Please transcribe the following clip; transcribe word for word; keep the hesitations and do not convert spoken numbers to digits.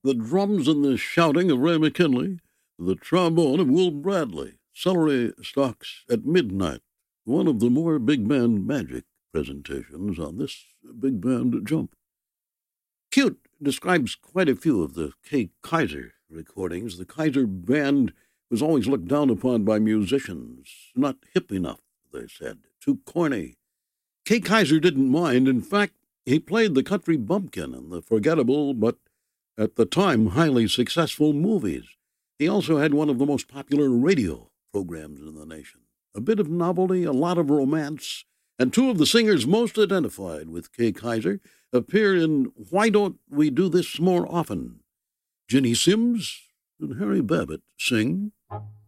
The drums and the shouting of Ray McKinley, the trombone of Will Bradley, celery stalks at midnight, one of the more big band magic presentations on this big band jump. Cute describes quite a few of the Kay Kyser recordings. The Kyser band was always looked down upon by musicians. Not hip enough, they said. Too corny. Kay Kyser didn't mind. In fact, he played the country bumpkin in the forgettable but, at the time, highly successful movies. He also had one of the most popular radio programs in the nation. A bit of novelty, a lot of romance, and two of the singers most identified with Kay Kyser appear in Why Don't We Do This More Often? Ginny Simms and Harry Babbitt sing